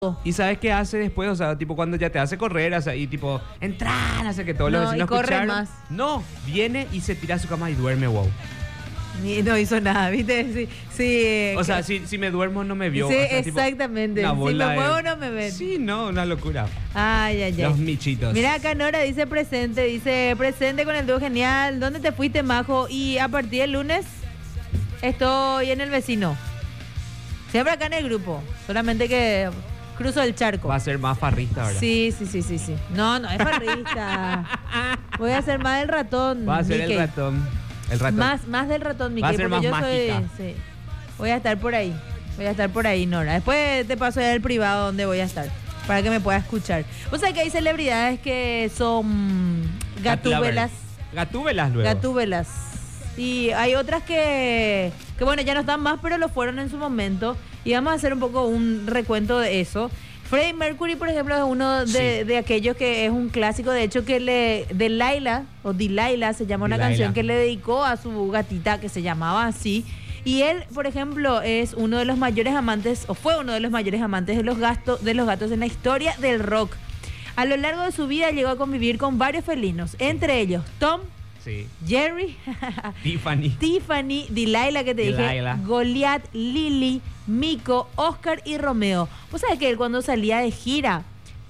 ¿Y sabes qué hace después? O sea, tipo cuando ya te hace correr, o sea, y tipo, entrar, hace que todos los vecinos corre escucharon. más. No, viene y se tira a su cama y duerme, wow. Ni, no hizo nada, ¿viste? Sí, sí. O sea, si me duermo no me vio. Sí, o sea, tipo, exactamente. una Si me bola muevo no me ven. Sí, no, una locura. Ay, ay, ay. Los michitos. Mira, acá Nora dice presente con el dúo genial. ¿Dónde te fuiste, Majo? Y a partir del lunes estoy en el vecino. Siempre acá en el grupo. Solamente que cruzo el charco. Va a ser más farrista ahora. Sí. No, no es farrista. Voy a ser más del ratón. Va a ser Mickey. el ratón. El ratón. Más del ratón, Mickey. Va a ser porque más yo soy. mágica. Sí. Voy a estar por ahí. Nora. Después te paso ya el privado donde voy a estar. Para que me pueda escuchar. O sea que hay celebridades que son gatúbelas. Gatúbelas luego. Gatúbelas. Y hay otras que bueno, ya no están más, pero lo fueron en su momento. Y vamos a hacer un poco un recuento de eso. Freddie Mercury, por ejemplo, es uno de aquellos que es un clásico. De hecho, Delilah se llama una canción que le dedicó a su gatita que se llamaba así. Y él, por ejemplo, es uno de los mayores amantes, o fue uno de los mayores amantes de los gatos en la historia del rock. A lo largo de su vida llegó a convivir con varios felinos, entre ellos Tom, Jerry, Tiffany, Delilah, que te dije, Goliath, Lily, Mico, Oscar y Romeo. Vos sabés que él cuando salía de gira,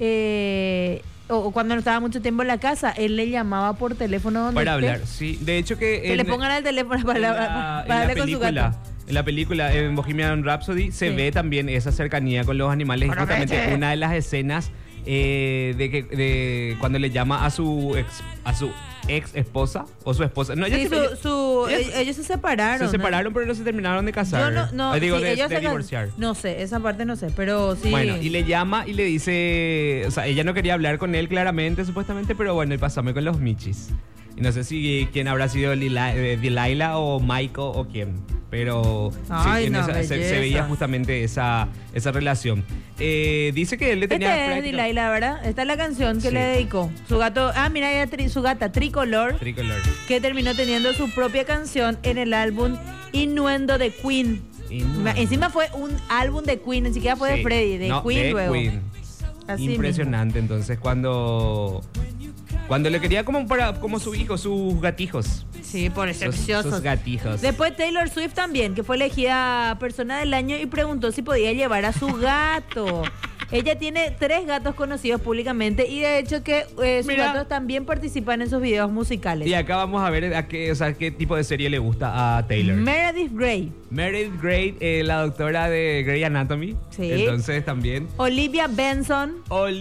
o cuando no estaba mucho tiempo en la casa, él le llamaba por teléfono para hablar, sí. De hecho que le pongan al teléfono para hablar con su gato. En la película, en Bohemian Rhapsody, se ve también esa cercanía con los animales. Y justamente una de las escenas de cuando le llama a su ex esposa o su esposa. No, ellos se separaron. Se separaron, pero no se terminaron de casar. De divorciar. No sé, esa parte no sé, pero sí. Bueno, y le llama y le dice, o sea, ella no quería hablar con él claramente, supuestamente, pero bueno, y pasame con los michis. Y no sé si quién habrá sido Delilah o Michael o quién. Pero se veía justamente esa relación. Dice que él le tenía... es Delilah, ¿verdad? Esta es la canción que le dedicó. Su gato... mira, su gata Tricolor. Que terminó teniendo su propia canción en el álbum Innuendo de Queen. Encima fue un álbum de Queen, ni siquiera fue de Freddie, de Queen luego. Queen. Así impresionante, mismo. Entonces cuando le quería como su hijo, sus gatijos. Sí, por preciosos. Sus gatijos. Después Taylor Swift también, que fue elegida persona del año y preguntó si podía llevar a su gato. Ella tiene 3 gatos conocidos públicamente y de hecho que sus gatos también participan en sus videos musicales. Y acá vamos a ver qué tipo de serie le gusta a Taylor. Meredith Grey, la doctora de Grey Anatomy. Sí. Entonces también. Olivia Benson.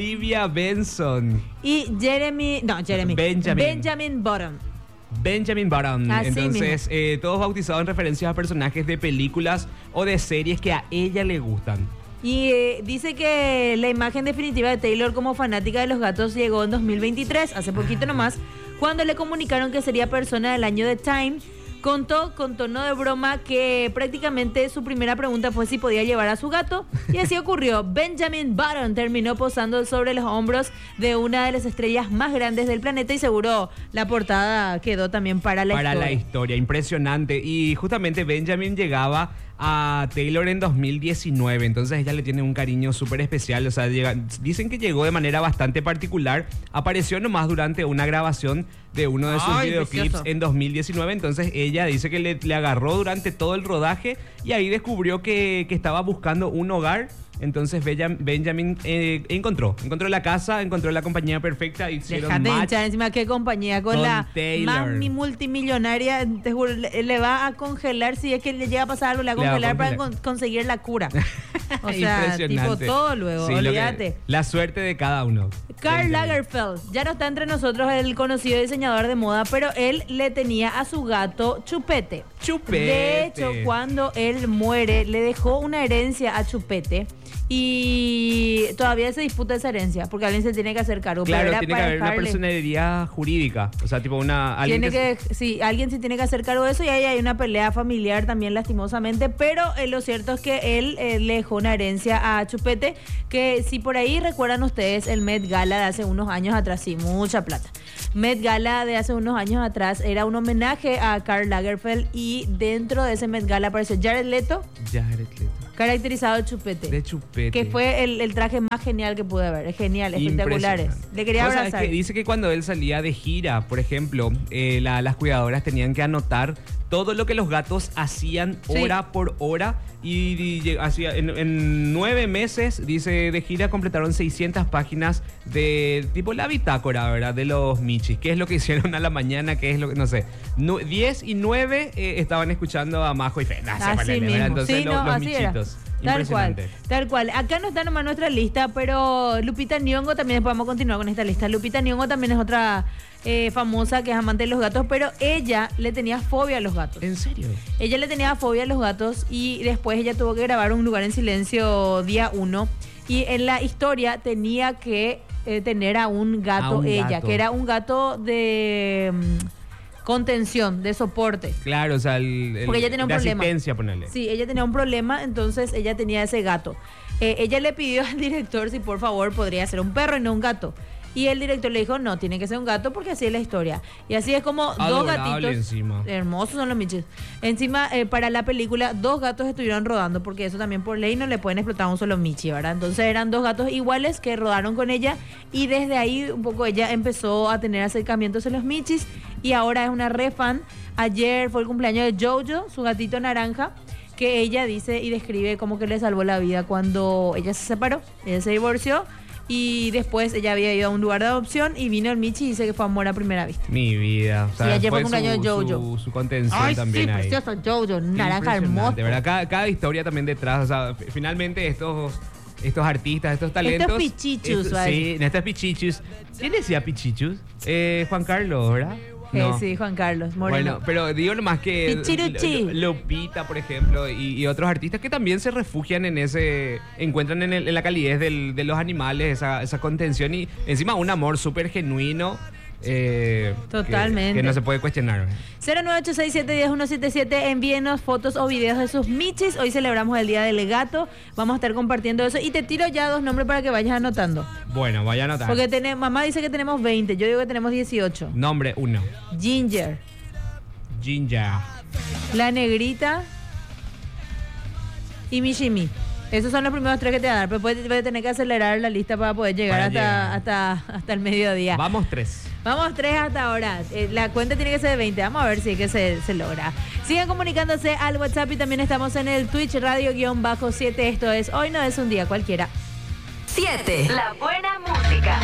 Y Benjamin Button. Entonces, todos bautizados en referencias a personajes de películas o de series que a ella le gustan. Y dice que la imagen definitiva de Taylor como fanática de los gatos llegó en 2023, hace poquito nomás, cuando le comunicaron que sería persona del año de Time. Contó con tono de broma que prácticamente su primera pregunta fue si podía llevar a su gato, y así ocurrió. Benjamin Button terminó posando sobre los hombros de una de las estrellas más grandes del planeta y seguro la portada quedó también para la historia. Impresionante. Y justamente Benjamin llegaba a Taylor en 2019, entonces ella le tiene un cariño súper especial. O sea, dicen que llegó de manera bastante particular, apareció nomás durante una grabación de uno de sus videoclips en 2019, entonces ella dice que le agarró durante todo el rodaje y ahí descubrió que estaba buscando un hogar. Entonces Benjamin encontró la casa, encontró la compañía perfecta y hicieron match. Encima qué compañía con la Taylor. Mami multimillonaria, te juro, le va a congelar si es que le llega a pasar algo, le va a congelar para conseguir la cura. O sea, tipo todo luego, sí, olvídate. La suerte de cada uno. Karl Lagerfeld, ya no está entre nosotros el conocido diseñador de moda, pero él le tenía a su gato Chupete. De hecho, cuando él muere, le dejó una herencia a Chupete. Y todavía se disputa esa herencia, porque alguien se tiene que hacer cargo. Claro, tiene que haber una personería jurídica. O sea, tipo alguien se tiene que hacer cargo de eso, y ahí hay una pelea familiar también, lastimosamente. Pero lo cierto es que él le dejó una herencia a Chupete, que si por ahí recuerdan ustedes el Met Gala de hace unos años atrás, sí, mucha plata. Met Gala de hace unos años atrás era un homenaje a Karl Lagerfeld, y dentro de ese Met Gala apareció Jared Leto. caracterizado de chupete. De chupete. Que fue el traje más genial que pude ver. Es genial, espectaculares. Impresionante. Le quería O sea, abrazar. es que dice que cuando él salía de gira, por ejemplo, las cuidadoras tenían que anotar todo lo que los gatos hacían Sí. hora por hora y hacía en 9 meses, dice, de gira completaron 600 páginas de tipo la bitácora, ¿verdad? De los michis. ¿Qué es lo que hicieron a la mañana? ¿Qué es lo que, no sé? 10 y 9 estaban escuchando a Majo y Fena. Así mismo. Entonces Sí, los así era. michitos. Tal cual, Impresionante. tal cual. Acá no está nomás nuestra lista, pero Lupita Nyong'o también, podemos continuar con esta lista. Lupita Nyong'o también es otra famosa que es amante de los gatos, pero ella le tenía fobia a los gatos. ¿En serio? Ella le tenía fobia a los gatos y después ella tuvo que grabar Un lugar en silencio día 1 y en la historia tenía que tener a un gato un ella, gato. que era un gato de contención, de soporte. Claro, o sea, Porque ella tenía un de problema. asistencia, ponerle. Sí, ella tenía un problema, entonces ella tenía ese gato. Ella le pidió al director si por favor podría ser un perro y no un gato. Y el director le dijo, no, tiene que ser un gato porque así es la historia. Y así es como dos Adorable gatitos. encima. Hermosos son los michis. Encima, para la película, 2 gatos estuvieron rodando, porque eso también por ley no le pueden explotar a un solo michi, ¿verdad? Entonces eran 2 gatos iguales que rodaron con ella y desde ahí un poco ella empezó a tener acercamientos en los michis y ahora es una re fan. Ayer fue el cumpleaños de Jojo, su gatito naranja, que ella dice y describe como que le salvó la vida cuando ella se separó, ella se divorció. Y después ella había ido a un lugar de adopción y vino el Michi y dice que fue amor a primera vista. Mi vida. O sea, Sí, ayer fue fue cumpleaños de Jojo. su contención Ay, también sí, ahí. precioso, Jojo, naranja Impresionante, hermoso. ¿verdad? Cada historia también detrás. O sea, finalmente estos artistas, estos talentos. pichichus, Sí, ¿vale? estos pichichus. ¿Quién decía pichichus? Juan Carlos, ¿verdad? Sí, Juan Carlos Moreno. Bueno, pero digo nomás que Pichiruchi. Lupita, por ejemplo, y otros artistas que también se refugian en encuentran en la calidez de los animales, esa contención y encima un amor súper genuino. Totalmente. Que no se puede cuestionar. 0986710177, envíenos fotos o videos de sus michis. Hoy celebramos el Día del Gato. Vamos a estar compartiendo eso. Y te tiro ya 2 nombres para que vayas anotando. Bueno, vaya a anotar. Porque mamá dice que tenemos 20, yo digo que tenemos 18. Nombre 1. Ginger, Ginger. la negrita y Mishimi. Esos son los primeros 3 que te van a dar, pero puedes tener que acelerar la lista para poder llegar hasta el mediodía. Vamos 3. Vamos 3 hasta ahora. La cuenta tiene que ser de 20. Vamos a ver si es que se logra. Sigan comunicándose al WhatsApp y también estamos en el Twitch radio-7. Esto es Hoy no es un día cualquiera. 7. La buena música.